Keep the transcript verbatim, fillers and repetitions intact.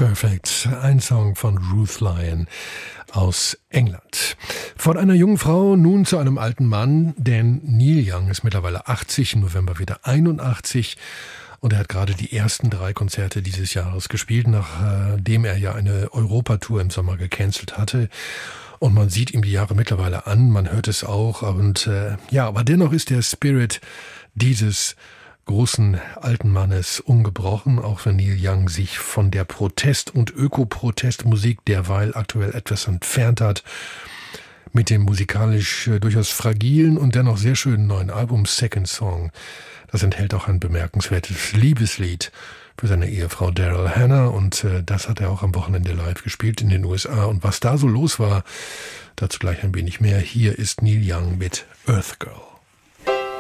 Perfect, ein Song von Ruth Lyon aus England. Von einer jungen Frau nun zu einem alten Mann, denn Neil Young ist mittlerweile achtzig, im November wieder einundachtzig und er hat gerade die ersten drei Konzerte dieses Jahres gespielt, nachdem er ja eine Europatour im Sommer gecancelt hatte. Und man sieht ihm die Jahre mittlerweile an, man hört es auch und äh, ja, aber dennoch ist der Spirit dieses großen alten Mannes ungebrochen, auch wenn Neil Young sich von der Protest- und Öko-Protestmusik derweil aktuell etwas entfernt hat, mit dem musikalisch äh, durchaus fragilen und dennoch sehr schönen neuen Album Second Song. Das enthält auch ein bemerkenswertes Liebeslied für seine Ehefrau Daryl Hannah und äh, das hat er auch am Wochenende live gespielt in den U S A. Und was da so los war, dazu gleich ein wenig mehr. Hier ist Neil Young mit Earth Girl.